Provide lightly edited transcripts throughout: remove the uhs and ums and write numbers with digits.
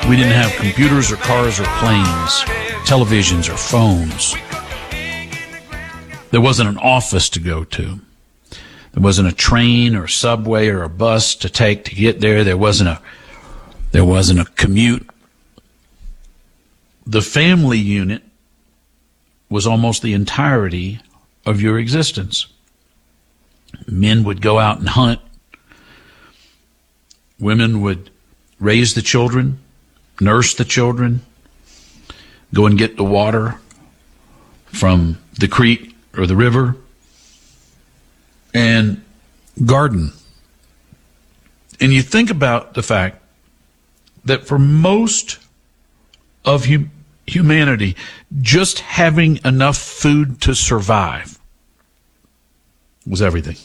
We didn't have computers or cars or planes, televisions or phones. There wasn't an office to go to. There wasn't a train or subway or a bus to take to get there. There wasn't a commute. The family unit was almost the entirety of your existence. Men would go out and hunt. Women would raise the children, nurse the children, go and get the water from the creek or the river, and garden. And you think about the fact that for most of humanity, just having enough food to survive was everything.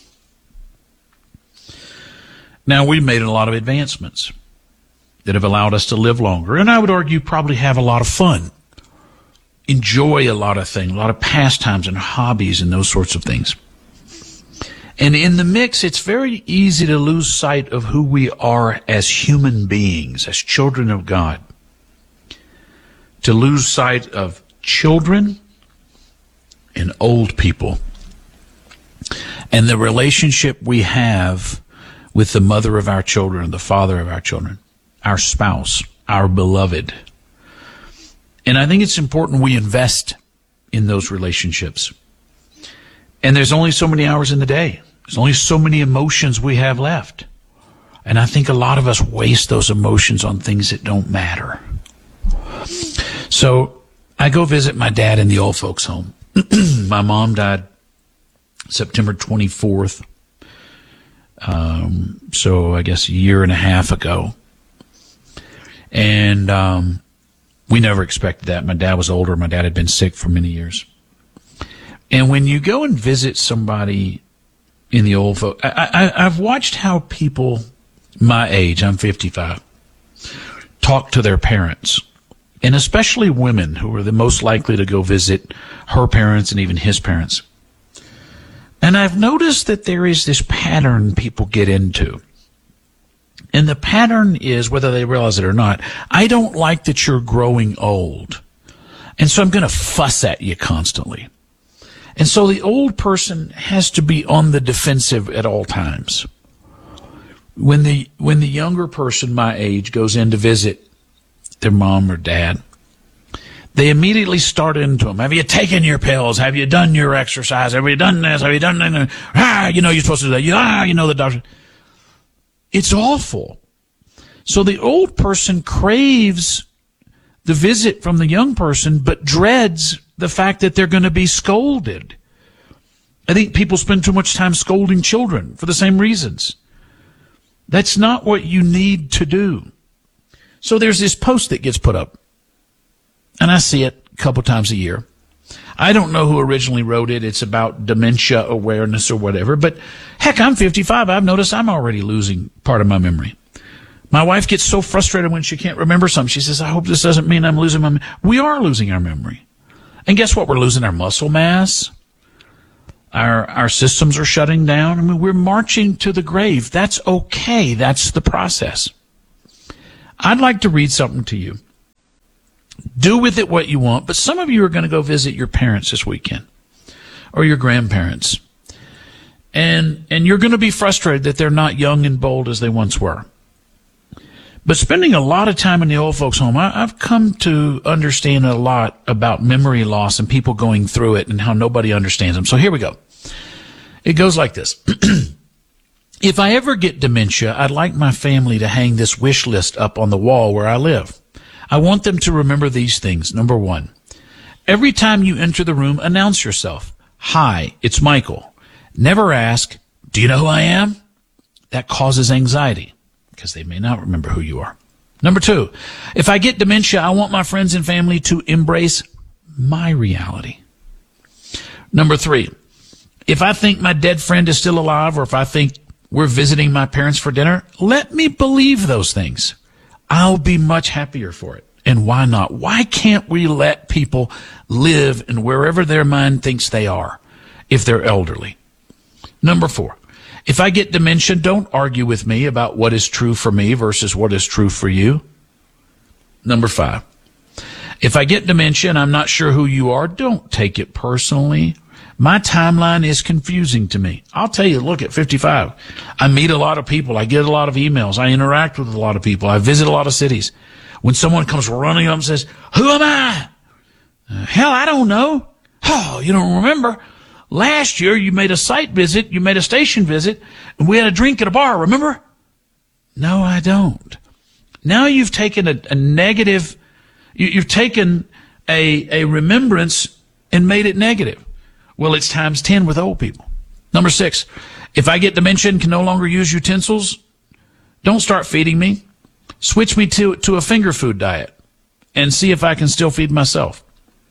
Now, we've made a lot of advancements that have allowed us to live longer, and I would argue probably have a lot of fun, enjoy a lot of things, a lot of pastimes and hobbies and those sorts of things. And in the mix, it's very easy to lose sight of who we are as human beings, as children of God. To lose sight of children and old people and the relationship we have with the mother of our children, the father of our children, our spouse, our beloved. And I think it's important we invest in those relationships. And there's only so many hours in the day. There's only so many emotions we have left. And I think a lot of us waste those emotions on things that don't matter. So I go visit my dad in the old folks' home. My mom died September 24th. So I guess a year and a half ago. And we never expected that. My dad was older. My dad had been sick for many years. And when you go and visit somebody in the old folks, I've watched how people my age, I'm 55, talk to their parents. And especially women who are the most likely to go visit her parents and even his parents. And I've noticed that there is this pattern people get into. And the pattern is, whether they realize it or not, I don't like that you're growing old. And so I'm going to fuss at you constantly. And so the old person has to be on the defensive at all times. When the younger person my age goes in to visit their mom or dad, they immediately start into them. Have you taken your pills? Have you done your exercise? Have you done this? Have you done that? You're supposed to do that. The doctor. It's awful. So the old person craves the visit from the young person, but dreads the fact that they're going to be scolded. I think people spend too much time scolding children for the same reasons. That's not what you need to do. So there's this post that gets put up, and I see it a couple times a year. I don't know who originally wrote it. It's about dementia awareness or whatever, but heck, I'm 55. I've noticed I'm already losing part of my memory. My wife gets so frustrated when she can't remember something. She says, I hope this doesn't mean I'm losing my memory. We are losing our memory. And guess what? We're losing our muscle mass. Our systems are shutting down. I mean, we're marching to the grave. That's okay. That's the process. I'd like to read something to you. Do with it what you want, but some of you are going to go visit your parents this weekend or your grandparents. And you're going to be frustrated that they're not young and bold as they once were. But spending a lot of time in the old folks' home, I've come to understand a lot about memory loss and people going through it and how nobody understands them. So here we go. It goes like this. If I ever get dementia, I'd like my family to hang this wish list up on the wall where I live. I want them to remember these things. Number 1, every time you enter the room, announce yourself. Hi, it's Michael. Never ask, do you know who I am? That causes anxiety because they may not remember who you are. Number 2, if I get dementia, I want my friends and family to embrace my reality. Number 3, if I think my dead friend is still alive or if I think we're visiting my parents for dinner, let me believe those things. I'll be much happier for it. And why not? Why can't we let people live in wherever their mind thinks they are if they're elderly? Number 4, if I get dementia, don't argue with me about what is true for me versus what is true for you. Number 5. If I get dementia and I'm not sure who you are, don't take it personally. My timeline is confusing to me. I'll tell you, look, at 55, I meet a lot of people. I get a lot of emails. I interact with a lot of people. I visit a lot of cities. When someone comes running up and says, who am I? Hell, I don't know. Oh, you don't remember? Last year, you made a site visit, you made a station visit, and we had a drink at a bar, remember? No, I don't. Now you've taken a negative, you've taken a remembrance and made it negative. Well, it's times 10 with old people. Number 6, if I get dementia and can no longer use utensils, don't start feeding me. Switch me to a finger food diet and see if I can still feed myself.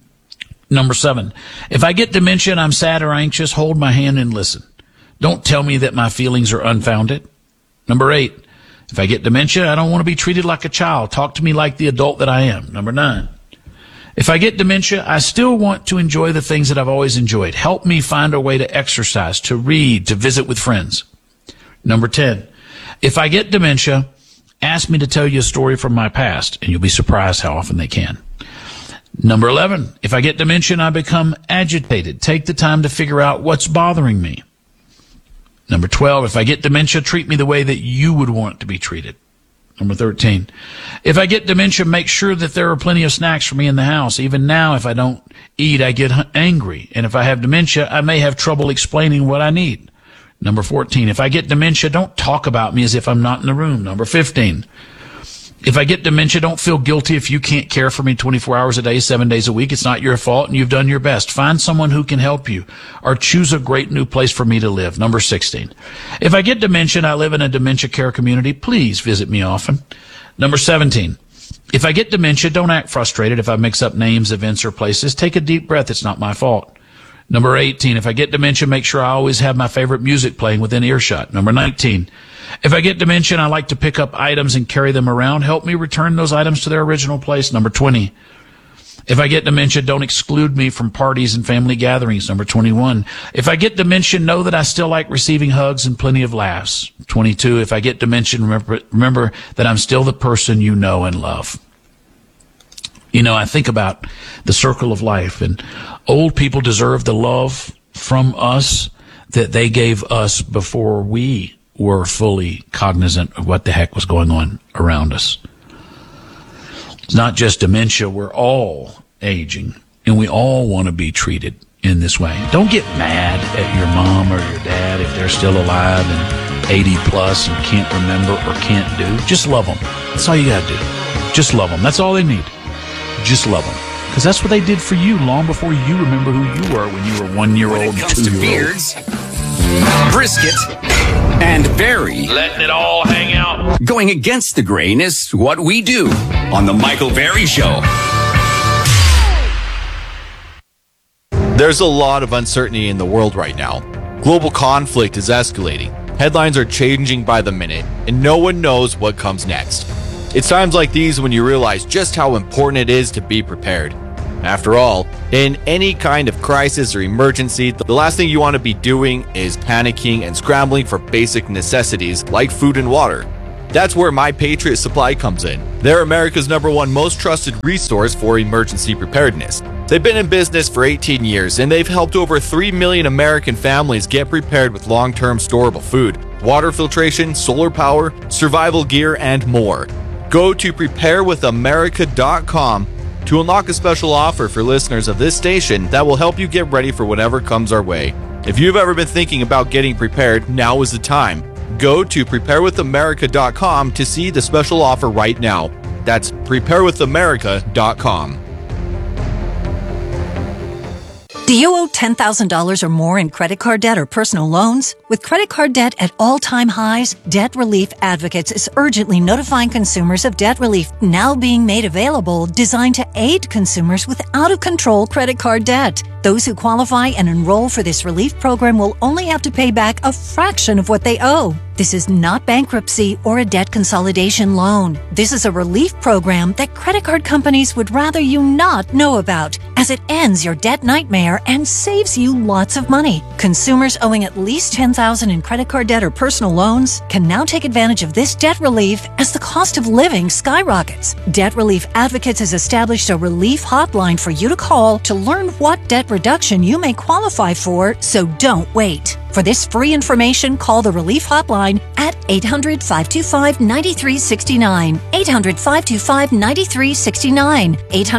Number 7, if I get dementia and I'm sad or anxious, hold my hand and listen. Don't tell me that my feelings are unfounded. Number 8, if I get dementia, I don't want to be treated like a child. Talk to me like the adult that I am. Number 9, if I get dementia, I still want to enjoy the things that I've always enjoyed. Help me find a way to exercise, to read, to visit with friends. Number 10, if I get dementia, ask me to tell you a story from my past, and you'll be surprised how often they can. Number 11, if I get dementia and I become agitated, take the time to figure out what's bothering me. Number 12, if I get dementia, treat me the way that you would want to be treated. Number 13, if I get dementia, make sure that there are plenty of snacks for me in the house. Even now, if I don't eat, I get angry. And if I have dementia, I may have trouble explaining what I need. Number 14, if I get dementia, don't talk about me as if I'm not in the room. Number 15, if I get dementia, don't feel guilty if you can't care for me 24 hours a day, 7 days a week. It's not your fault and you've done your best. Find someone who can help you or choose a great new place for me to live. Number 16, if I get dementia and I live in a dementia care community, please visit me often. Number 17, if I get dementia, don't act frustrated if I mix up names, events, or places. Take a deep breath. It's not my fault. Number 18, if I get dementia, make sure I always have my favorite music playing within earshot. Number 19, if I get dementia and I like to pick up items and carry them around, help me return those items to their original place. Number 20, if I get dementia, don't exclude me from parties and family gatherings. Number 21, if I get dementia, know that I still like receiving hugs and plenty of laughs. 22, if I get dementia, remember that I'm still the person you know and love. You know, I think about the circle of life, and old people deserve the love from us that they gave us before we were fully cognizant of what the heck was going on around us. It's not just dementia. We're all aging, and we all want to be treated in this way. Don't get mad at your mom or your dad if they're still alive and 80 plus and can't remember or can't do. Just love them. That's all you got to do. Just love them. That's all they need. Just love them. Because that's what they did for you long before you remember who you were when you were 1 year old and 2 year old. Beards, brisket, and Barry. Letting it all hang out. Going against the grain is what we do on The Michael Barry Show. There's a lot of uncertainty in the world right now. Global conflict is escalating. Headlines are changing by the minute, and no one knows what comes next. It's times like these when you realize just how important it is to be prepared. After all, in any kind of crisis or emergency, the last thing you want to be doing is panicking and scrambling for basic necessities like food and water. That's where My Patriot Supply comes in. They're America's #1 most trusted resource for emergency preparedness. They've been in business for 18 years, and they've helped over 3 million American families get prepared with long-term storable food, water filtration, solar power, survival gear, and more. Go to preparewithamerica.com to unlock a special offer for listeners of this station that will help you get ready for whatever comes our way. If you've ever been thinking about getting prepared, now is the time. Go to preparewithamerica.com to see the special offer right now. That's preparewithamerica.com. Do you owe $10,000 or more in credit card debt or personal loans? With credit card debt at all-time highs, Debt Relief Advocates is urgently notifying consumers of debt relief now being made available, designed to aid consumers with out-of-control credit card debt. Those who qualify and enroll for this relief program will only have to pay back a fraction of what they owe. This is not bankruptcy or a debt consolidation loan. This is a relief program that credit card companies would rather you not know about, as it ends your debt nightmare and saves you lots of money. Consumers owing at least $10,000 in credit card debt or personal loans can now take advantage of this debt relief as the cost of living skyrockets. Debt Relief Advocates has established a relief hotline for you to call to learn what debt reduction you may qualify for, so don't wait. For this free information, call the Relief Hotline at 800-525-9369. 800-525-9369.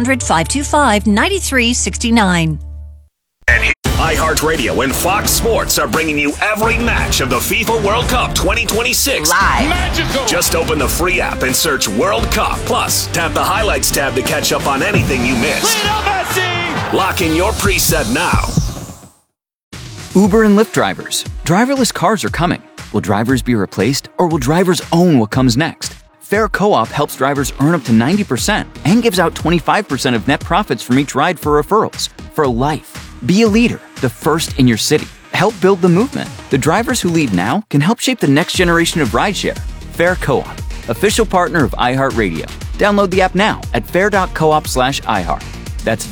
800-525-9369. iHeartRadio and Fox Sports are bringing you every match of the FIFA World Cup 2026 live. Magical. Just open the free app and search World Cup. Plus, tap the highlights tab to catch up on anything you missed. Lock in your preset now. Uber and Lyft drivers. Driverless cars are coming. Will drivers be replaced, or will drivers own what comes next? Fair Co-op helps drivers earn up to 90% and gives out 25% of net profits from each ride for referrals. For life. Be a leader, the first in your city. Help build the movement. The drivers who lead now can help shape the next generation of rideshare. Fair Co-op, official partner of iHeartRadio. Download the app now at fair.coop/iHeart. That's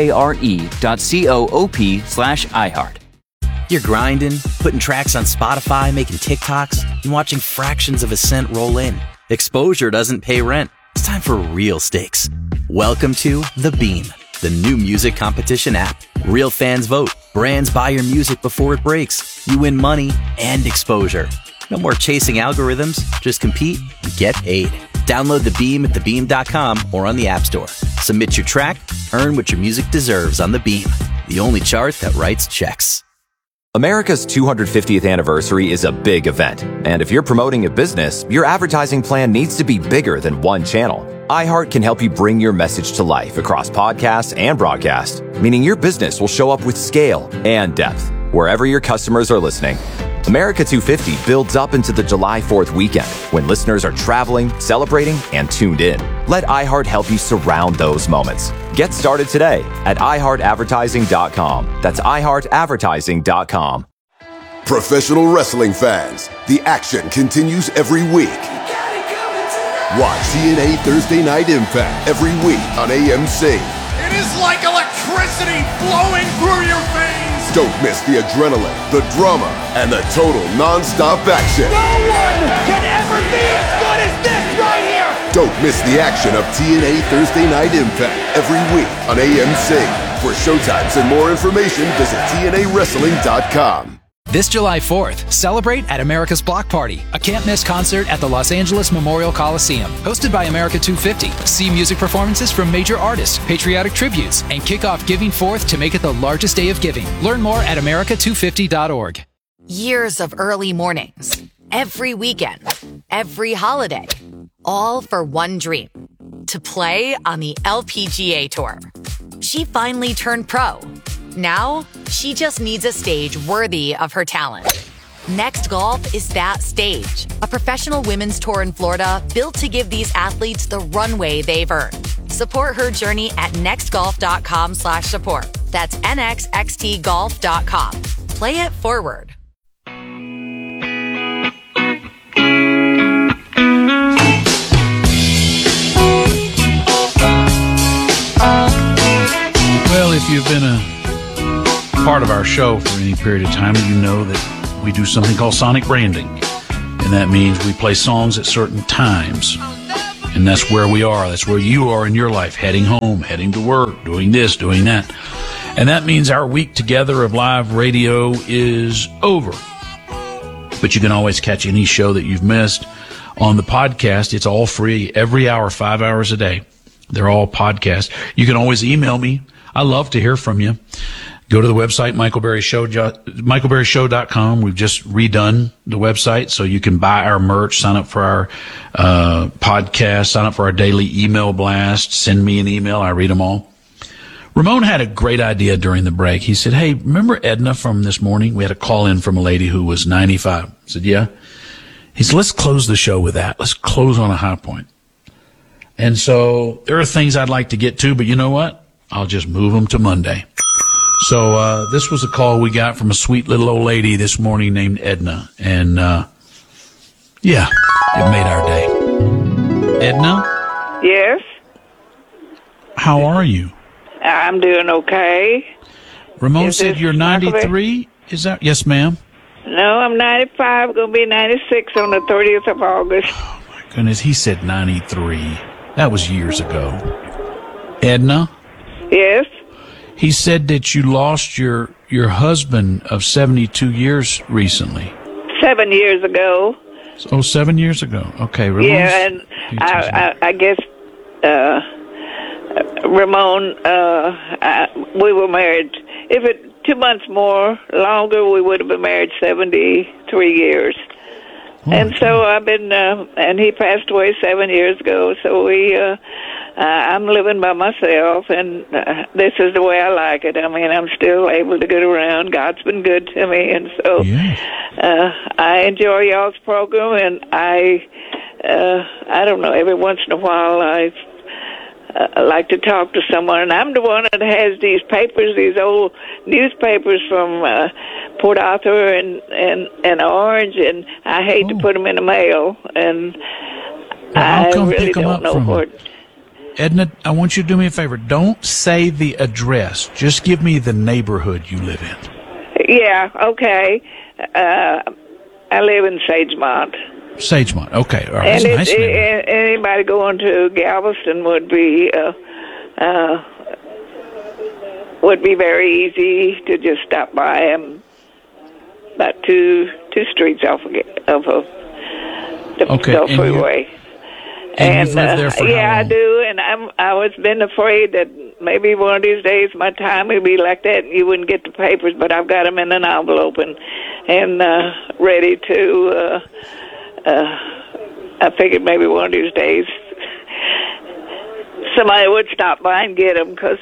FARE.coop/iHeart. You're grinding, putting tracks on Spotify, making TikToks, and watching fractions of a cent roll in. Exposure doesn't pay rent. It's time for real stakes. Welcome to The Beam, the new music competition app. Real fans vote. Brands buy your music before it breaks. You win money and exposure. No more chasing algorithms. Just compete and get paid. Download The Beam at thebeam.com or on the App Store. Submit your track, earn what your music deserves on The Beam, the only chart that writes checks. America's 250th anniversary is a big event, and if you're promoting a business, your advertising plan needs to be bigger than one channel. iHeart can help you bring your message to life across podcasts and broadcast, meaning your business will show up with scale and depth wherever your customers are listening. America 250 builds up into the July 4th weekend when listeners are traveling, celebrating, and tuned in. Let iHeart help you surround those moments. Get started today at iHeartAdvertising.com. That's iHeartAdvertising.com. Professional wrestling fans, the action continues every week. Watch TNA Thursday Night Impact every week on AMC. It is like electricity flowing through your veins. Don't miss the adrenaline, the drama, and the total non-stop action. No one can ever be as good as this right here. Don't miss the action of TNA Thursday Night Impact every week on AMC. For showtimes and more information, visit TNAWrestling.com. This July 4th, celebrate at America's Block Party, a can't-miss concert at the Los Angeles Memorial Coliseum. Hosted by America 250. See music performances from major artists, patriotic tributes, and kick off Giving Forth to make it the largest day of giving. Learn more at America250.org. Years of early mornings, every weekend, every holiday, all for one dream, to play on the LPGA Tour. She finally turned pro. Now, she just needs a stage worthy of her talent. Next Golf is that stage. A professional women's tour in Florida built to give these athletes the runway they've earned. Support her journey at nextgolf.com/support. That's nxxtgolf.com. Play it forward. Well, if you've been a part of our show for any period of time, you know that we do something called sonic branding, and that means we play songs at certain times, and that's where we are. That's where you are in your life, heading home, heading to work, doing this, doing that, and that means our week together of live radio is over. But you can always catch any show that you've missed on the podcast. It's all free every hour, 5 hours a day. They're all podcasts. You can always email me. I love to hear from you. Go to the website, michaelberryshow.com. We've just redone the website so you can buy our merch, sign up for our podcast, sign up for our daily email blast, send me an email. I read them all. Ramon had a great idea during the break. He said, hey, remember Edna from this morning? We had a call in from a lady who was 95. I said, yeah. He said, let's close the show with that. Let's close on a high point. And so there are things I'd like to get to, but you know what? I'll just move them to Monday. So this was a call we got from a sweet little old lady this morning named Edna. And, yeah, it made our day. Edna? Yes? How are you? I'm doing okay. Ramon said you're 93. Is that? Yes, ma'am. No, I'm 95. Going to be 96 on the 30th of August. Oh, my goodness. He said 93. That was years ago. Edna? Yes? He said that you lost your husband of 72 years recently. 7 years ago. Oh, 7 years ago. Okay. Ramon's, yeah, and I guess Ramon, we were married. If it 2 months more longer, we would have been married 73 years. Oh, and so I've been, and he passed away 7 years ago. So I'm living by myself, and this is the way I like it. I mean, I'm still able to get around. God's been good to me, and so I enjoy y'all's program. And I don't know. Every once in a while, I like to talk to someone, and I'm the one that has these papers, these old newspapers from Port Arthur and Orange, and I hate to put them in the mail, and I really don't know what. Edna, I want you to do me a favor. Don't say the address. Just give me the neighborhood you live in. Yeah, okay. I live in Sagemont. Sagemont, okay. All right. And That's a nice anybody going to Galveston would be very easy to just stop by. I'm about two streets off of the freeway. And you've lived there for how long? I do, and I was been afraid that maybe one of these days my time would be like that and you wouldn't get the papers, but I've got them in an envelope and ready to. I figured maybe one of these days somebody would stop by and get them, because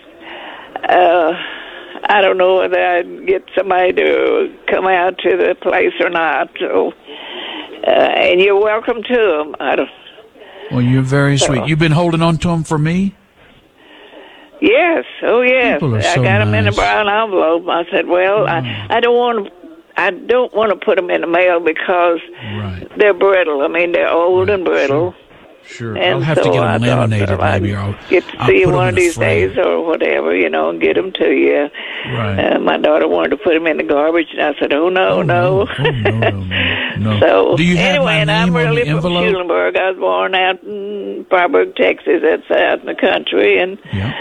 I don't know whether I'd get somebody to come out to the place or not. So, and you're welcome to them. Well, you're very sweet. You've been holding on to them for me? Yes. Oh, yes. People are so I got them in a nice. brown envelope. I said, well, I don't want to put them in the mail because they're brittle. I mean, they're old and brittle. Sure. And I'll have to get them laminated, maybe. I'll get to see you one of these days or whatever, and get them to you. Right. My daughter wanted to put them in the garbage, and I said, no. No. So, do you have anyway, my and name I'm really on the from envelope? Schulenburg. I was born out in Freiburg, Texas. That's out in the country. And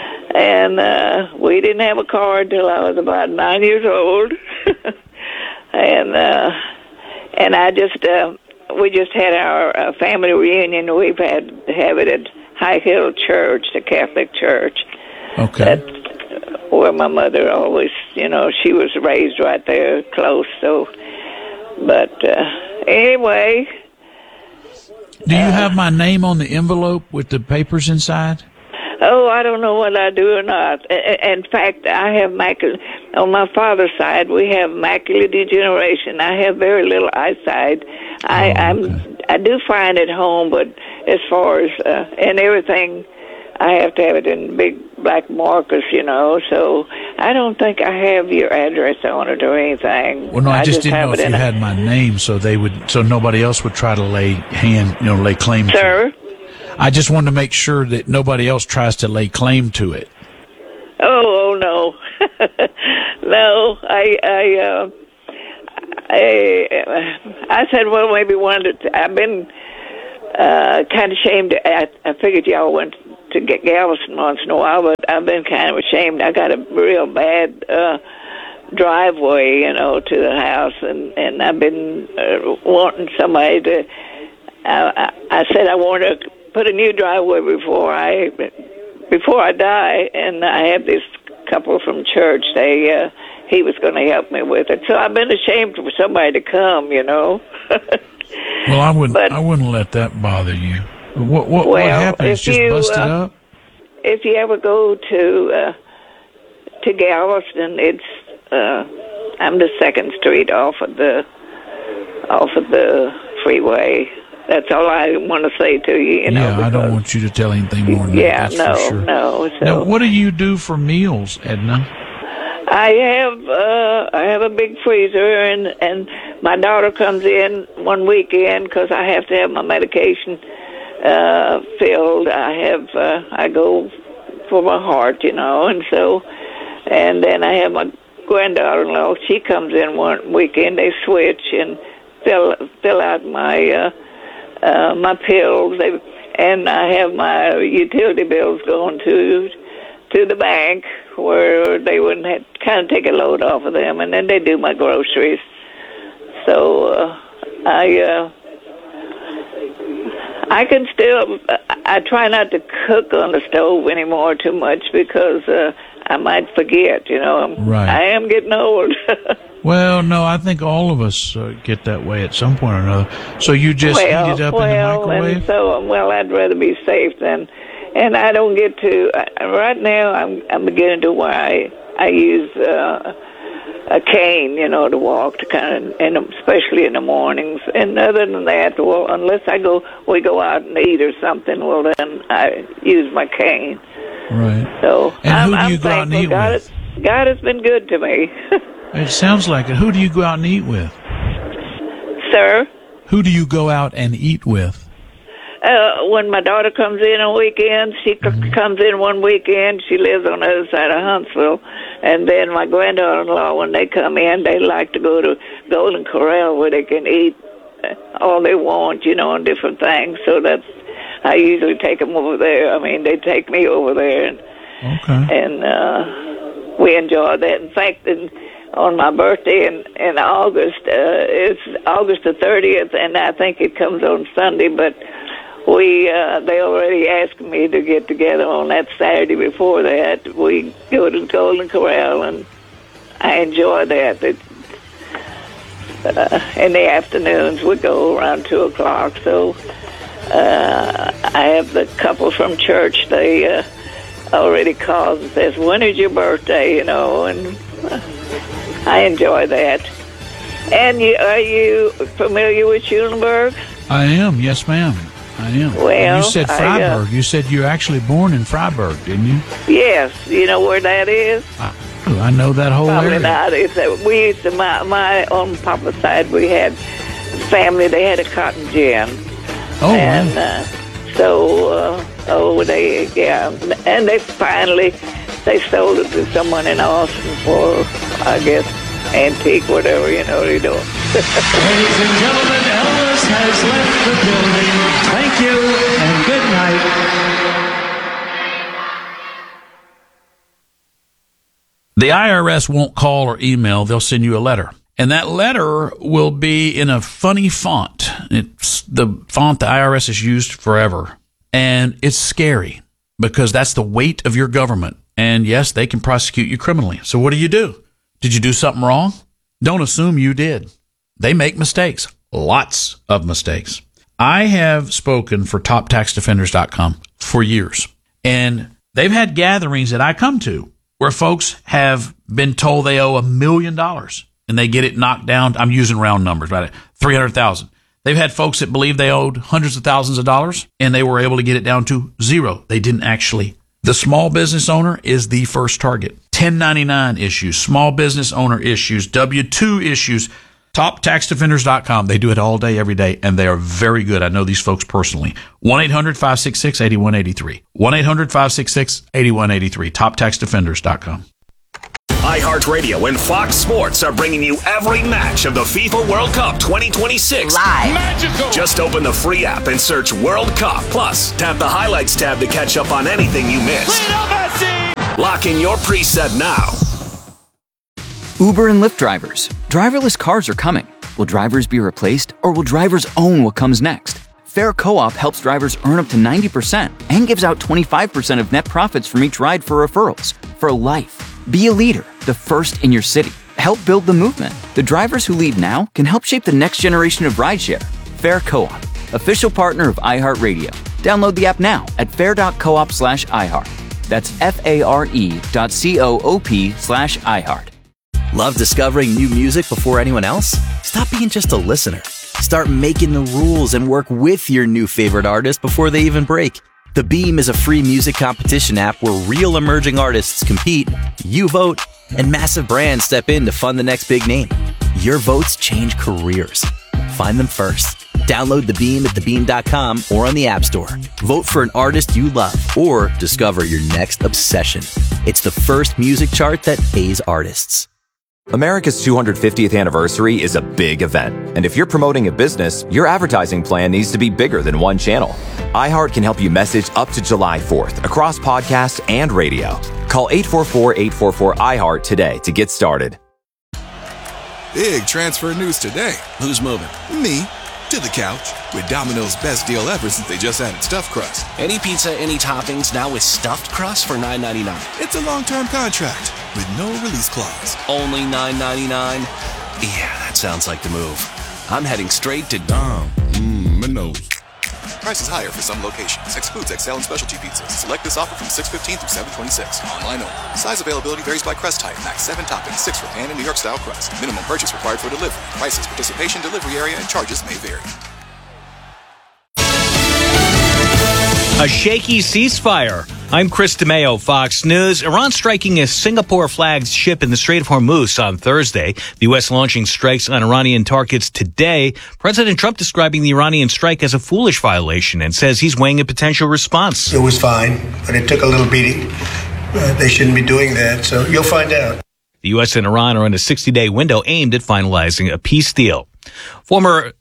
we didn't have a car until I was about 9 years old. And I just we just had our family reunion. We've had to have it at High Hill Church, the Catholic church. Okay. That's where my mother always, she was raised right there close. So, but anyway. Do you have my name on the envelope with the papers inside? Oh, I don't know whether I do or not. In fact, I have on my father's side, we have macular degeneration. I have very little eyesight. I do fine at home, but as far as and everything, I have to have it in big black markers, So I don't think I have your address on it or anything. Well, no, I just didn't know if you had my name, so nobody else would try to lay claim to it. Sir? I just wanted to make sure that nobody else tries to lay claim to it. Oh no, no. I said, well, maybe I've been kind of ashamed. I figured y'all went to get Galveston once in a while, but I've been kind of ashamed. I got a real bad driveway, to the house, and I've been wanting somebody to. I said I want to put a new driveway before I die, and I have this couple from church. He was going to help me with it, so I've been ashamed for somebody to come, Well, I wouldn't let that bother you. What happened? It's just busted up. If you ever go to Galveston, it's I'm the 2nd Street off of the freeway. That's all I want to say to you. I don't want you to tell anything more than that. That's for sure. No. So. Now, what do you do for meals, Edna? I have a big freezer, and my daughter comes in one weekend because I have to have my medication filled. I go for my heart, you know. And so, and then I have my granddaughter-in-law. She comes in one weekend. They switch and fill out my my pills. And I have my utility bills going to the bank where they wouldn't have kind of take a load off of them, and then they do my groceries. So I can still. I try not to cook on the stove anymore too much because I might forget. You know, right. I am getting old. Well, no, I think all of us get that way at some point or another. So you just heat it up in the microwave? And so, I'd rather be safe than. And I don't get to. Right now, I'm beginning to where I use a cane, you know, to walk to kind of, and especially in the mornings. And other than that, well, unless we go out and eat or something, well, then I use my cane. Right. So and who do I'm you go out and eat with? God has been good to me. It sounds like it. Who do you go out and eat with? Sir? Who do you go out and eat with? When my daughter comes in on weekends, she comes in one weekend. She lives on the other side of Huntsville. And then my granddaughter-in-law, when they come in, they like to go to Golden Corral where they can eat all they want, you know, and different things. So I usually take them over there. I mean, they take me over there. And we enjoy that. In fact, on my birthday in August, it's August the 30th, and I think it comes on Sunday, but they already asked me to get together on that Saturday before that. We go to Golden Corral, and I enjoy that. In the afternoons, we go around 2 o'clock. So I have the couple from church. They already called and says, "When is your birthday?" You know, and I enjoy that. And are you familiar with Schulenburg? I am, yes, ma'am. I am. Well, you said Freiburg. You said you were actually born in Freiburg, didn't you? Yes. You know where that is? I know that whole Probably area. not. We used to, my on Papa's side, we had family. They had a cotton gin. Oh, and wow. And they finally sold it to someone in Austin for, I guess, antique, whatever, you know what they're doing. Ladies and gentlemen, Elvis has left the building. Thank you and good night. The IRS won't call or email. They'll send you a letter. And that letter will be in a funny font. It's the font the IRS has used forever. And it's scary because that's the weight of your government. And yes, they can prosecute you criminally. So what do? Did you do something wrong? Don't assume you did. They make mistakes. Lots of mistakes. I have spoken for TopTaxDefenders.com for years. And they've had gatherings that I come to where folks have been told they owe $1 million and they get it knocked down. I'm using round numbers, right? 300,000. They've had folks that believe they owed hundreds of thousands of dollars and they were able to get it down to zero. They didn't actually. The small business owner is the first target. 1099 issues, small business owner issues, W-2 issues, TopTaxDefenders.com. They do it all day, every day, and they are very good. I know these folks personally. 1-800-566-8183. 1-800-566-8183. TopTaxDefenders.com. iHeartRadio and Fox Sports are bringing you every match of the FIFA World Cup 2026 live. Magical. Just open the free app and search World Cup. Plus, tap the highlights tab to catch up on anything you missed. Lock in your preset now. Uber and Lyft drivers. Driverless cars are coming. Will drivers be replaced, or will drivers own what comes next? Fair Co-op helps drivers earn up to 90% and gives out 25% of net profits from each ride for referrals. For life. Be a leader, the first in your city. Help build the movement. The drivers who lead now can help shape the next generation of rideshare. Fair Co-op, official partner of iHeartRadio. Download the app now at fair.coop/iHeart. That's FARE.coop/iHeart. Love discovering new music before anyone else? Stop being just a listener. Start making the rules and work with your new favorite artist before they even break. The Beam is a free music competition app where real emerging artists compete, you vote, and massive brands step in to fund the next big name. Your votes change careers. Find them first. Download The Beam at thebeam.com or on the App Store. Vote for an artist you love or discover your next obsession. It's the first music chart that pays artists. America's 250th anniversary is a big event. And if you're promoting a business, your advertising plan needs to be bigger than one channel. iHeart can help you message up to July 4th across podcasts and radio. Call 844-844-iHeart today to get started. Big transfer news today. Who's moving? Me. To the couch. With Domino's best deal ever since they just added stuffed crust. Any pizza, any toppings, now with stuffed crust for $9.99. It's a long-term contract with no release clause. Only $9.99? Yeah, that sounds like the move. I'm heading straight to Domino's. Prices higher for some locations. Excludes XL and specialty pizzas. Select this offer from 6/15 through 7/26. Online only. Size availability varies by crust type. Max 7 toppings, 6 for pan and New York style crust. Minimum purchase required for delivery. Prices, participation, delivery area, and charges may vary. A shaky ceasefire. I'm Chris DeMeo, Fox News. Iran striking a Singapore flagged ship in the Strait of Hormuz on Thursday. The U.S. launching strikes on Iranian targets today. President Trump describing the Iranian strike as a foolish violation and says he's weighing a potential response. It was fine, but it took a little beating. They shouldn't be doing that, so you'll find out. The U.S. and Iran are in a 60-day window aimed at finalizing a peace deal. Former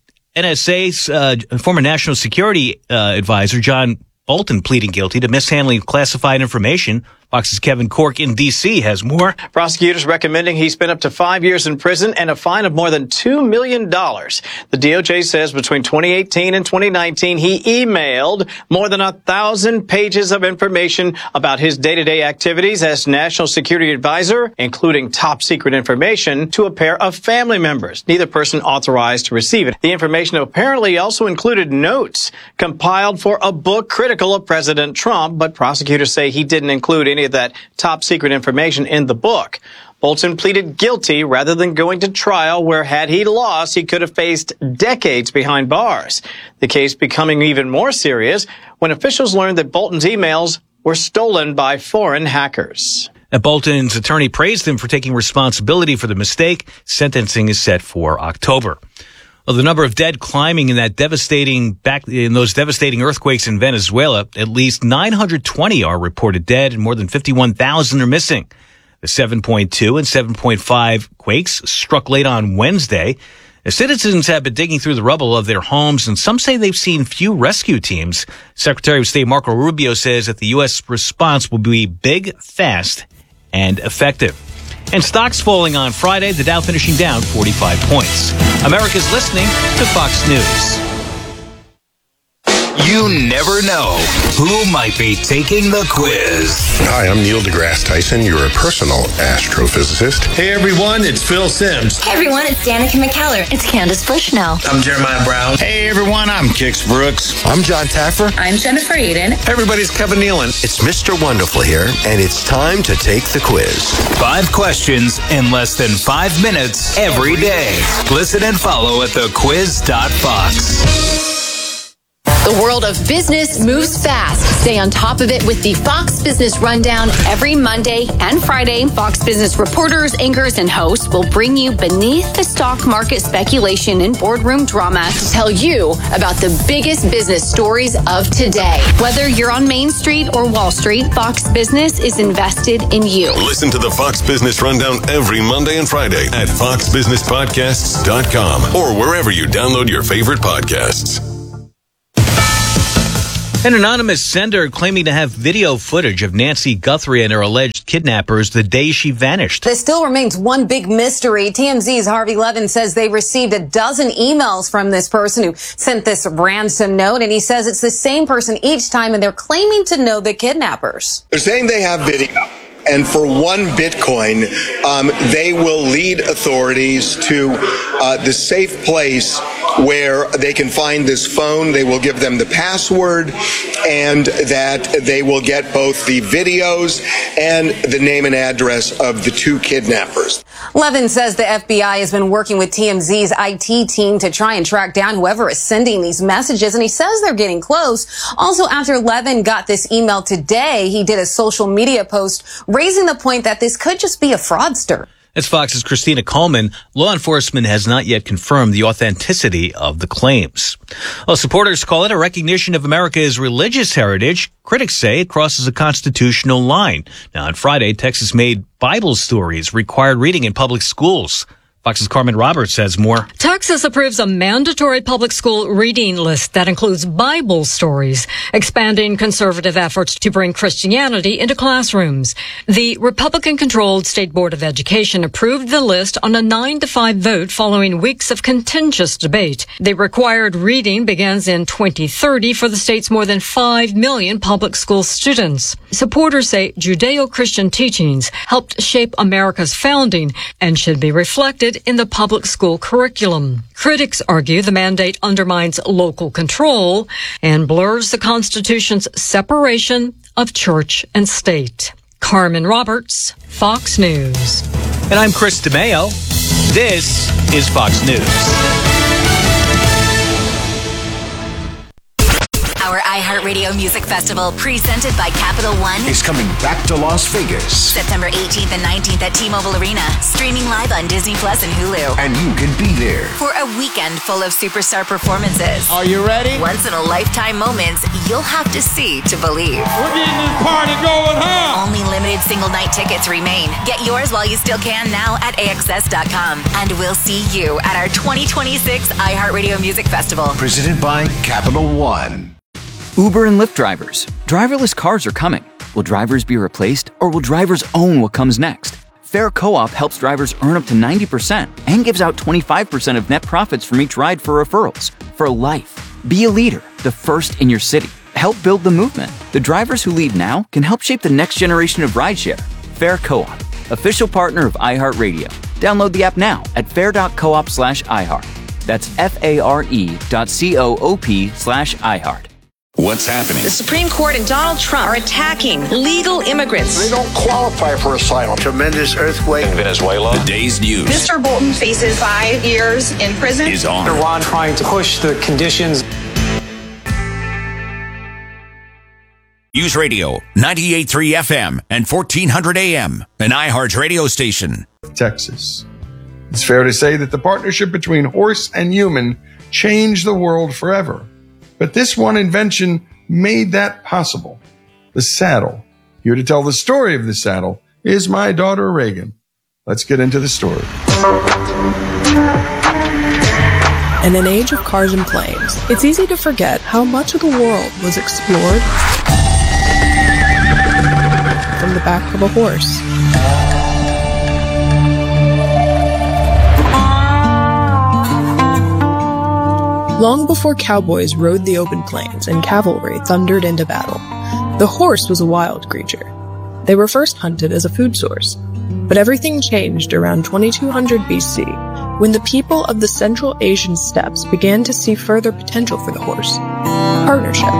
National Security Advisor John Bolton pleading guilty to mishandling classified information. Fox's Kevin Corke in D.C. has more. Prosecutors recommending he spend up to 5 years in prison and a fine of more than $2 million. The DOJ says between 2018 and 2019, he emailed more than 1,000 pages of information about his day-to-day activities as National Security Advisor, including top secret information to a pair of family members, neither person authorized to receive it. The information apparently also included notes compiled for a book critical of President Trump, but prosecutors say he didn't include any of that top secret information in the book. Bolton pleaded guilty rather than going to trial where, had he lost, he could have faced decades behind bars. The case becoming even more serious when officials learned that Bolton's emails were stolen by foreign hackers. Bolton's attorney praised him for taking responsibility for the mistake. Sentencing is set for October. Well, the number of dead climbing in those devastating earthquakes in Venezuela. At least 920 are reported dead and more than 51,000 are missing. The 7.2 and 7.5 quakes struck late on Wednesday. The citizens have been digging through the rubble of their homes, and some say they've seen few rescue teams. Secretary of State Marco Rubio says that the U.S. response will be big, fast, and effective. And stocks falling on Friday, the Dow finishing down 45 points. America's listening to Fox News. You never know who might be taking the quiz. Hi, I'm Neil deGrasse Tyson, your personal astrophysicist. Hey everyone, it's Phil Sims. Hey everyone, it's Danica McKellar. It's Candace Bushnell. I'm Jeremiah Brown. Hey everyone, I'm Kix Brooks. I'm John Taffer. I'm Jennifer Aiden. Hey everybody, it's Kevin Nealon. It's Mr. Wonderful here, and it's time to take the quiz. 5 questions in less than 5 minutes every day. Listen and follow at thequiz.fox. The world of business moves fast. Stay on top of it with the Fox Business Rundown every Monday and Friday. Fox Business reporters, anchors, and hosts will bring you beneath the stock market speculation and boardroom drama to tell you about the biggest business stories of today. Whether you're on Main Street or Wall Street, Fox Business is invested in you. Listen to the Fox Business Rundown every Monday and Friday at foxbusinesspodcasts.com or wherever you download your favorite podcasts. An anonymous sender claiming to have video footage of Nancy Guthrie and her alleged kidnappers the day she vanished. This still remains one big mystery. TMZ's Harvey Levin says they received a dozen emails from this person who sent this ransom note, and he says it's the same person each time, and they're claiming to know the kidnappers. They're saying they have video. And for 1 Bitcoin, they will lead authorities to the safe place where they can find this phone. They will give them the password, and that they will get both the videos and the name and address of the 2 kidnappers. Levin says the FBI has been working with TMZ's IT team to try and track down whoever is sending these messages, and he says they're getting close. Also, after Levin got this email today, he did a social media post raising the point that this could just be a fraudster. As Fox's Christina Coleman, law enforcement has not yet confirmed the authenticity of the claims. Well, supporters call it a recognition of America's religious heritage. Critics say it crosses a constitutional line. Now, on Friday, Texas made Bible stories required reading in public schools. Fox's Carmen Roberts says more. Texas approves a mandatory public school reading list that includes Bible stories, expanding conservative efforts to bring Christianity into classrooms. The Republican-controlled State Board of Education approved the list on a 9-5 vote following weeks of contentious debate. The required reading begins in 2030 for the state's more than 5 million public school students. Supporters say Judeo-Christian teachings helped shape America's founding and should be reflected in the public school curriculum. Critics argue the mandate undermines local control and blurs the Constitution's separation of church and state. Carmen Roberts, Fox News. And I'm Chris DeMeo. This is Fox News. Our iHeartRadio Music Festival, presented by Capital One, is coming back to Las Vegas. September 18th and 19th at T-Mobile Arena, streaming live on Disney Plus and Hulu. And you can be there For a weekend full of superstar performances. Are you ready? Once-in-a-lifetime moments you'll have to see to believe. We're getting this party going, huh? Only limited single-night tickets remain. Get yours while you still can now at AXS.com. And we'll see you at our 2026 iHeartRadio Music Festival. Presented by Capital One. Uber and Lyft drivers. Driverless cars are coming. Will drivers be replaced, or will drivers own what comes next? Fair Co-op helps drivers earn up to 90% and gives out 25% of net profits from each ride for referrals. For life. Be a leader, the first in your city. Help build the movement. The drivers who lead now can help shape the next generation of rideshare. Fair Co-op, official partner of iHeartRadio. Download the app now at fair.coop/iHeart. That's FARE.coop/iHeart. What's happening? The Supreme Court and Donald Trump are attacking legal immigrants. They don't qualify for asylum. Tremendous earthquake in Venezuela. The day's news. Mr. Bolton faces 5 years in prison. Is on. Iran trying to push the conditions. News Radio, 98.3 FM and 1400 AM, an iHeart radio station. Texas. It's fair to say that the partnership between horse and human changed the world forever. But this one invention made that possible. The saddle. Here to tell the story of the saddle is my daughter Reagan. Let's get into the story. In an age of cars and planes, it's easy to forget how much of the world was explored from the back of a horse. Long before cowboys rode the open plains and cavalry thundered into battle, the horse was a wild creature. They were first hunted as a food source. But everything changed around 2200 BC, when the people of the Central Asian steppes began to see further potential for the horse. Partnership.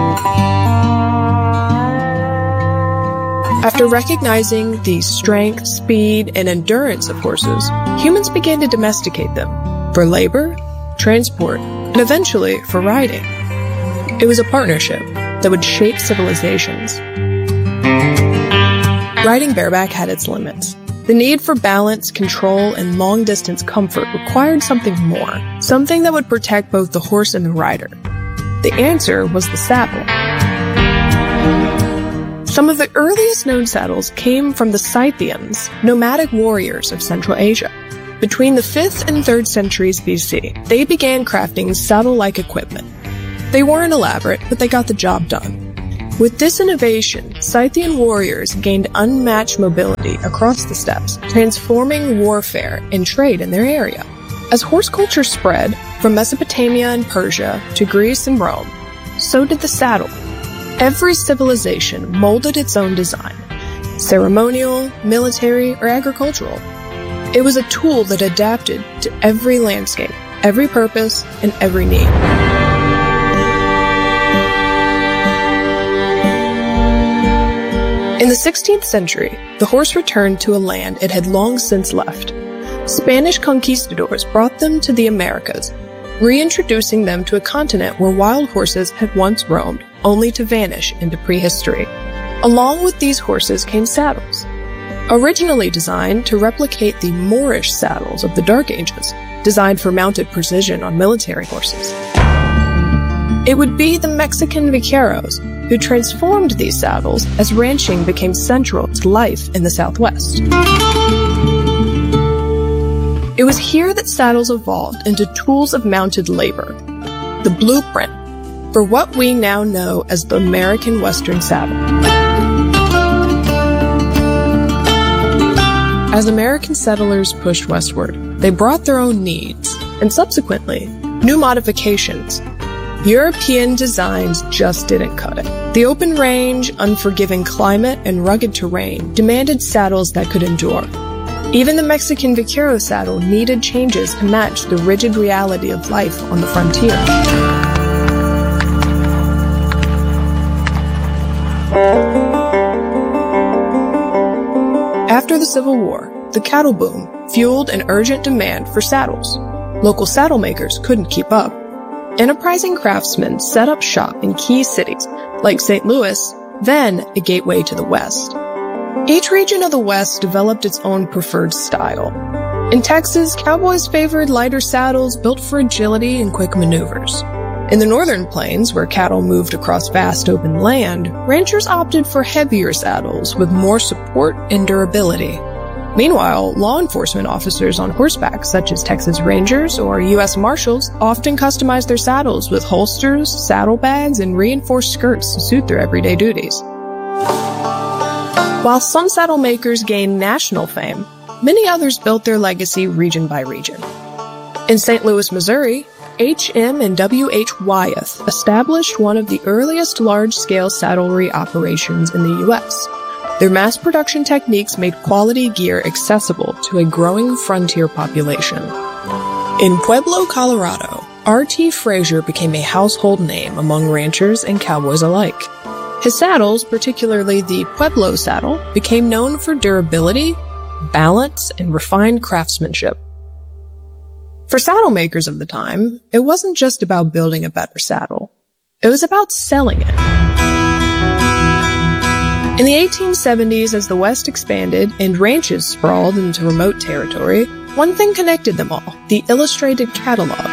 After recognizing the strength, speed, and endurance of horses, humans began to domesticate them for labor, transport, and eventually for riding. It was a partnership that would shape civilizations. Riding bareback had its limits. The need for balance, control, and long-distance comfort required something more, something that would protect both the horse and the rider. The answer was the saddle. Some of the earliest known saddles came from the Scythians, nomadic warriors of Central Asia. Between the 5th and 3rd centuries BC, they began crafting saddle-like equipment. They weren't elaborate, but they got the job done. With this innovation, Scythian warriors gained unmatched mobility across the steppes, transforming warfare and trade in their area. As horse culture spread from Mesopotamia and Persia to Greece and Rome, so did the saddle. Every civilization molded its own design, ceremonial, military, or agricultural. It was a tool that adapted to every landscape, every purpose, and every need. In the 16th century, the horse returned to a land it had long since left. Spanish conquistadors brought them to the Americas, reintroducing them to a continent where wild horses had once roamed, only to vanish into prehistory. Along with these horses came saddles. Originally designed to replicate the Moorish saddles of the Dark Ages, designed for mounted precision on military horses. It would be the Mexican vaqueros who transformed these saddles as ranching became central to life in the Southwest. It was here that saddles evolved into tools of mounted labor, the blueprint for what we now know as the American Western saddle. As American settlers pushed westward, they brought their own needs, and subsequently, new modifications. European designs just didn't cut it. The open range, unforgiving climate, and rugged terrain demanded saddles that could endure. Even the Mexican vaquero saddle needed changes to match the rigid reality of life on the frontier. After the Civil War, the cattle boom fueled an urgent demand for saddles. Local saddle makers couldn't keep up. Enterprising craftsmen set up shop in key cities like St. Louis, then a gateway to the West. Each region of the West developed its own preferred style. In Texas, cowboys favored lighter saddles built for agility and quick maneuvers. In the northern plains, where cattle moved across vast open land, ranchers opted for heavier saddles with more support and durability. Meanwhile, law enforcement officers on horseback, such as Texas Rangers or U.S. Marshals, often customized their saddles with holsters, saddlebags, and reinforced skirts to suit their everyday duties. While some saddle makers gained national fame, many others built their legacy region by region. In St. Louis, Missouri, H.M. and W.H. Wyeth established one of the earliest large-scale saddlery operations in the U.S. Their mass production techniques made quality gear accessible to a growing frontier population. In Pueblo, Colorado, R.T. Frazier became a household name among ranchers and cowboys alike. His saddles, particularly the Pueblo saddle, became known for durability, balance, and refined craftsmanship. For saddle makers of the time, it wasn't just about building a better saddle. It was about selling it. In the 1870s, as the West expanded and ranches sprawled into remote territory, one thing connected them all: the illustrated catalog.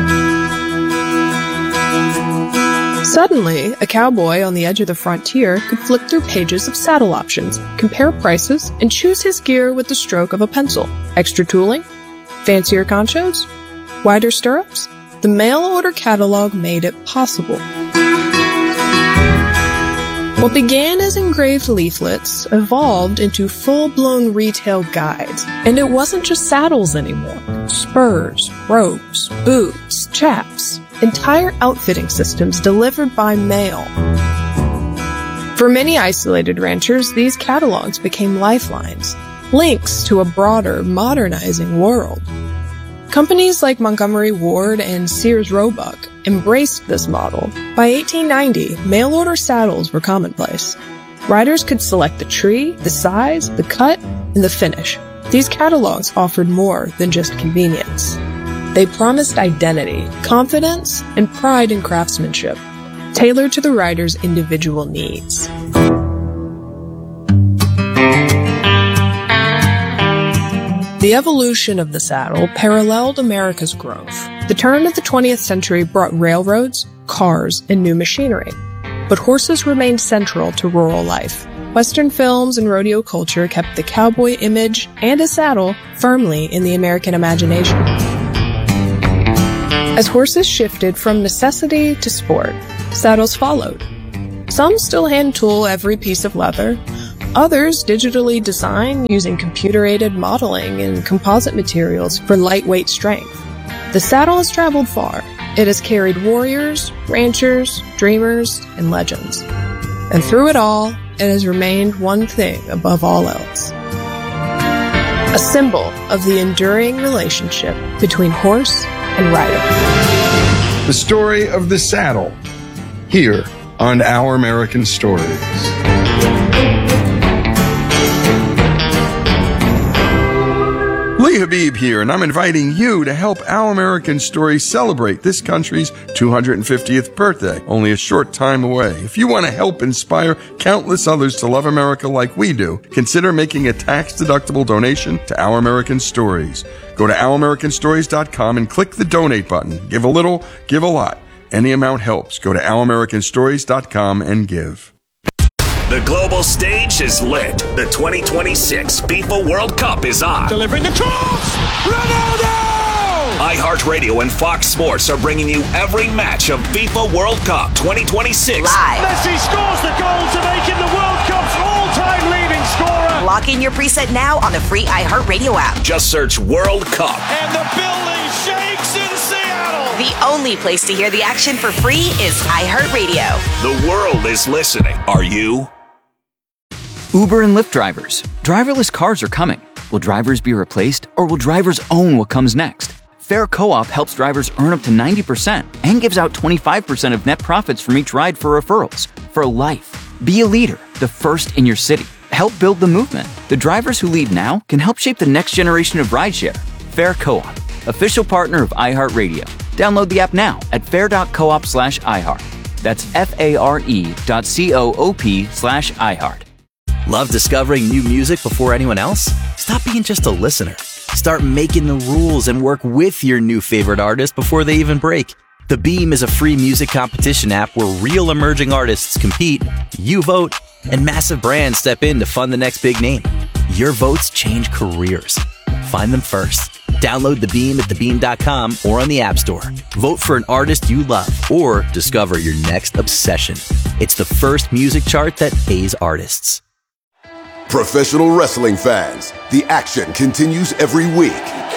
Suddenly, a cowboy on the edge of the frontier could flip through pages of saddle options, compare prices, and choose his gear with the stroke of a pencil. Extra tooling? Fancier conchos? Wider stirrups? The mail-order catalog made it possible. What began as engraved leaflets evolved into full-blown retail guides. And it wasn't just saddles anymore. Spurs, ropes, boots, chaps, entire outfitting systems delivered by mail. For many isolated ranchers, these catalogs became lifelines, links to a broader, modernizing world. Companies like Montgomery Ward and Sears Roebuck embraced this model. By 1890, mail-order saddles were commonplace. Riders could select the tree, the size, the cut, and the finish. These catalogs offered more than just convenience. They promised identity, confidence, and pride in craftsmanship, tailored to the rider's individual needs. The evolution of the saddle paralleled America's growth. The turn of the 20th century brought railroads, cars, and new machinery. But horses remained central to rural life. Western films and rodeo culture kept the cowboy image and a saddle firmly in the American imagination. As horses shifted from necessity to sport, saddles followed. Some still hand tool every piece of leather. Others digitally design using computer-aided modeling and composite materials for lightweight strength. The saddle has traveled far. It has carried warriors, ranchers, dreamers, and legends. And through it all, it has remained one thing above all else: a symbol of the enduring relationship between horse and rider. The story of the saddle, here on Our American Stories. Lee, have Habib here, and I'm inviting you to help Our American Stories celebrate this country's 250th birthday, only a short time away. If you want to help inspire countless others to love America like we do, consider making a tax-deductible donation to Our American Stories. Go to OurAmericanStories.com and click the donate button. Give a little, give a lot. Any amount helps. Go to OurAmericanStories.com and give. The global stage is lit. The 2026 FIFA World Cup is on. Delivering the cross! Ronaldo! iHeartRadio and Fox Sports are bringing you every match of FIFA World Cup 2026. Live. Messi scores the goal to make him the World Cup's all-time leading scorer. Lock in your preset now on the free iHeartRadio app. Just search World Cup. And the building shakes in Seattle. The only place to hear the action for free is iHeartRadio. The world is listening. Are you? Uber and Lyft drivers. Driverless cars are coming. Will drivers be replaced, or will drivers own what comes next? Fair Co-op helps drivers earn up to 90% and gives out 25% of net profits from each ride for referrals. For life. Be a leader, the first in your city. Help build the movement. The drivers who lead now can help shape the next generation of rideshare. Fair Co-op, official partner of iHeartRadio. Download the app now at fair.coop/iHeart. That's FARE.coop/iHeart. Love discovering new music before anyone else? Stop being just a listener. Start making the rules and work with your new favorite artist before they even break. The Beam is a free music competition app where real emerging artists compete, you vote, and massive brands step in to fund the next big name. Your votes change careers. Find them first. Download The Beam at thebeam.com or on the App Store. Vote for an artist you love or discover your next obsession. It's the first music chart that pays artists. Professional wrestling fans, the action continues every week.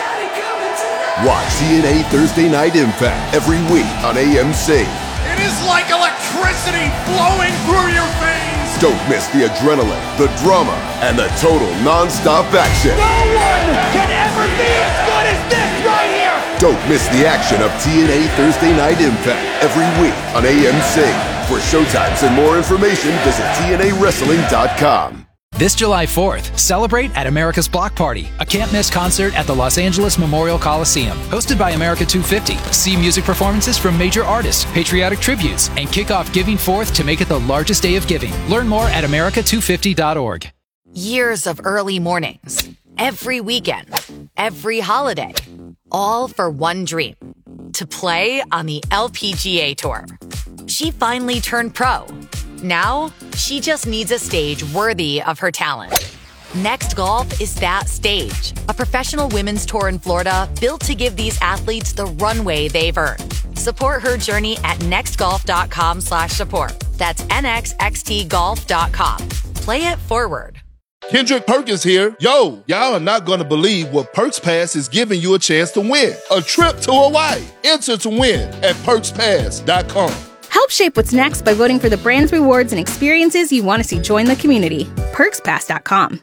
Watch TNA Thursday Night Impact every week on AMC. It is like electricity flowing through your veins. Don't miss the adrenaline, the drama, and the total non-stop action. No one can ever be as good as this right here. Don't miss the action of TNA Thursday Night Impact every week on AMC. For showtimes and more information, visit TNAWrestling.com. This July 4th, celebrate at America's Block Party, a can't-miss concert at the Los Angeles Memorial Coliseum. Hosted by America 250, see music performances from major artists, patriotic tributes, and kick off Giving Forth to make it the largest day of giving. Learn more at america250.org. Years of early mornings, every weekend, every holiday, all for one dream, to play on the LPGA Tour. She finally turned pro. Now, she just needs a stage worthy of her talent. Next Golf is that stage, a professional women's tour in Florida built to give these athletes the runway they've earned. Support her journey at nextgolf.com/support. That's nxxtgolf.com. Play it forward. Kendrick Perkins here. Yo, y'all are not going to believe what Perks Pass is giving you a chance to win. A trip to Hawaii. Enter to win at perkspass.com. Help shape what's next by voting for the brands, rewards, and experiences you want to see join the community. PerksPass.com.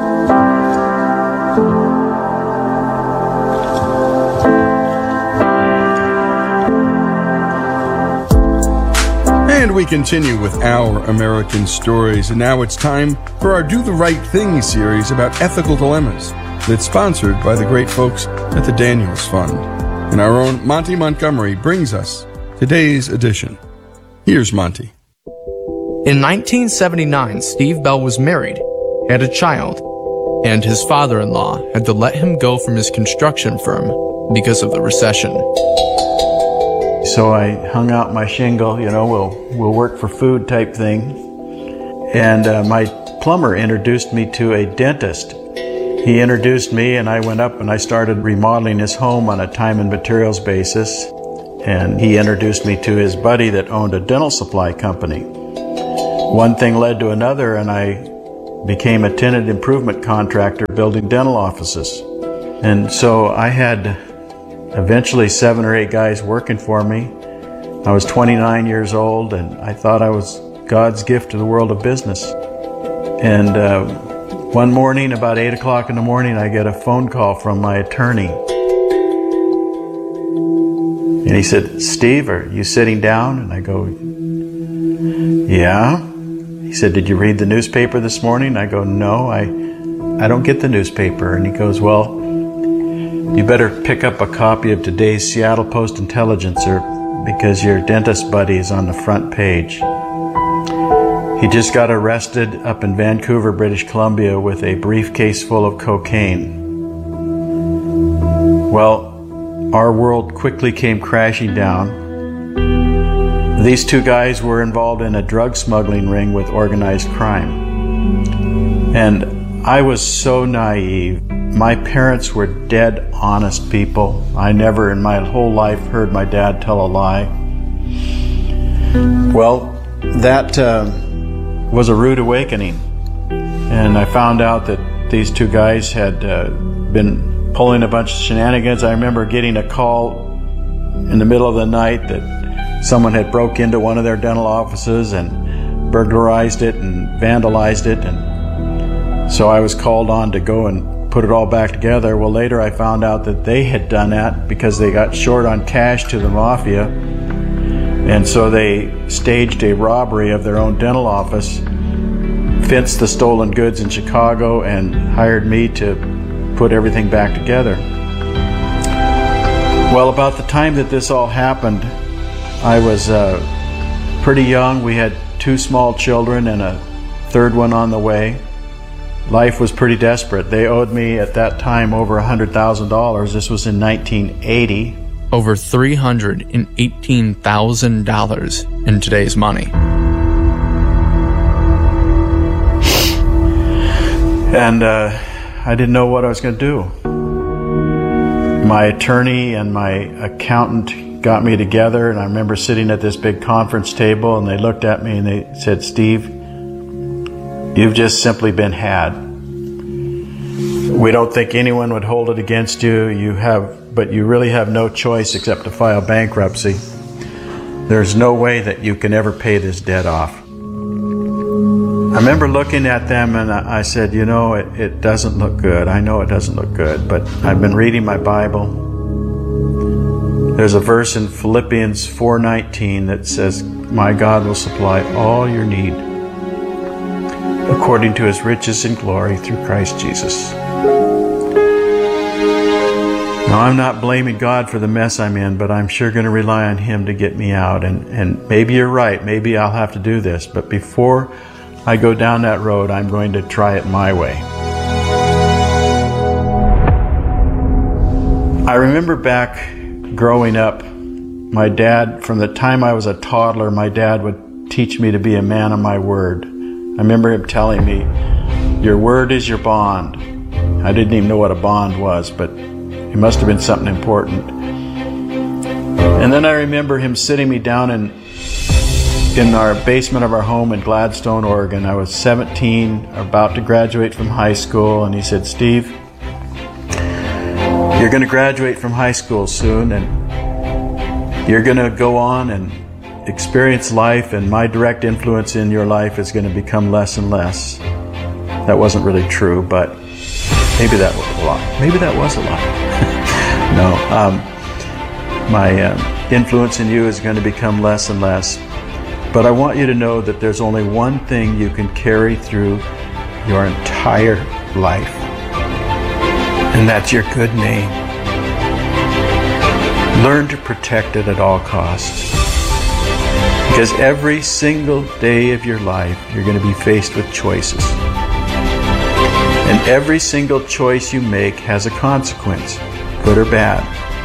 And we continue with Our American Stories. And now it's time for our Do the Right Thing series about ethical dilemmas that's sponsored by the great folks at the Daniels Fund. And our own Monty Montgomery brings us today's edition. Here's Monty. In 1979, Steve Bell was married, had a child, and his father-in-law had to let him go from his construction firm because of the recession. So I hung out my shingle, we'll work for food type thing. And my plumber introduced me to a dentist. He introduced me and I went up and I started remodeling his home on a time and materials basis. And he introduced me to his buddy that owned a dental supply company. One thing led to another, and I became a tenant improvement contractor building dental offices. And so I had eventually 7 or 8 guys working for me. I was 29 years old, and I thought I was God's gift to the world of business. And one morning, about 8 o'clock in the morning, I get a phone call from my attorney. And he said, "Steve, are you sitting down?" And I go, "Yeah." He said, "Did you read the newspaper this morning?" I go, "No, I don't get the newspaper." And he goes, "Well, You better pick up a copy of today's Seattle Post-Intelligencer because your dentist buddy is on the front page. He just got arrested up in Vancouver, British Columbia with a briefcase full of cocaine. Well, our world quickly came crashing down. These two guys were involved in a drug smuggling ring with organized crime. And I was so naive. My parents were dead honest people. I never in my whole life heard my dad tell a lie. Well, that was a rude awakening. And I found out that these two guys had been pulling a bunch of shenanigans. I remember getting a call in the middle of the night that someone had broke into one of their dental offices and burglarized it and vandalized it. And so I was called on to go and put it all back together. Well, later I found out that they had done that because they got short on cash to the mafia. And so they staged a robbery of their own dental office, fenced the stolen goods in Chicago, and hired me to put everything back together. Well, about the time that this all happened, I was pretty young. We had 2 small children and a third one on the way. Life was pretty desperate. They owed me at that time over $100,000. This was in 1980. Over $318,000 in today's money. And I didn't know what I was going to do. My attorney and my accountant got me together, and I remember sitting at this big conference table, and they looked at me and they said, "Steve, you've just simply been had. We don't think anyone would hold it against you. But you really have no choice except to file bankruptcy. There's no way that you can ever pay this debt off." I remember looking at them and I said, you know, it doesn't look good. I know it doesn't look good, but I've been reading my Bible. There's a verse in Philippians 4:19 that says, "My God will supply all your need according to His riches and glory through Christ Jesus." Now, I'm not blaming God for the mess I'm in, but I'm sure going to rely on Him to get me out. And maybe you're right. Maybe I'll have to do this. But before I go down that road, I'm going to try it my way. I remember back growing up, my dad, from the time I was a toddler, my dad would teach me to be a man of my word. I remember him telling me, "Your word is your bond." I didn't even know what a bond was, but it must have been something important. And then I remember him sitting me down in our basement of our home in Gladstone, Oregon. I was 17, about to graduate from high school, and he said, "Steve, you're going to graduate from high school soon, and you're going to go on and experience life, and my direct influence in your life is going to become less and less." That wasn't really true, but maybe that was a lot. Maybe that was a lot. No, my influence in you is going to become less and less. But I want you to know that there's only one thing you can carry through your entire life, and that's your good name. Learn to protect it at all costs. Because every single day of your life, you're going to be faced with choices. And every single choice you make has a consequence, good or bad.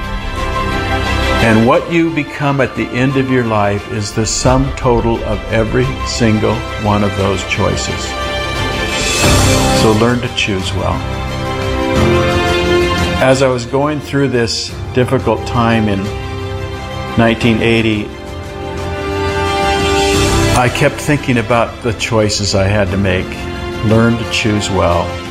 And what you become at the end of your life is the sum total of every single one of those choices. So learn to choose well. As I was going through this difficult time in 1980, I kept thinking about the choices I had to make. Learn to choose well.